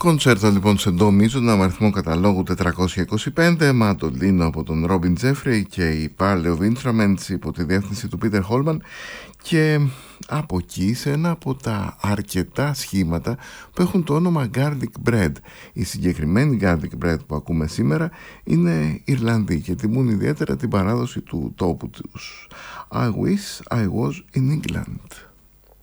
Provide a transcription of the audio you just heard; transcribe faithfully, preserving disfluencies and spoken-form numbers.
Κονσέρτο λοιπόν σε ντο μείζωνα με αριθμό καταλόγου τετρακόσια είκοσι πέντε, Μαντολίνο από τον Ρόμπιν Τζέφρι και η Parley of Instruments υπό τη διεύθυνση του Πίτερ Χόλμαν, και από εκεί σε ένα από τα αρκετά σχήματα που έχουν το όνομα Garlic Bread. Η συγκεκριμένη Garlic Bread που ακούμε σήμερα είναι Ιρλανδοί και τιμούν ιδιαίτερα την παράδοση του τόπου τους. I wish I was in England.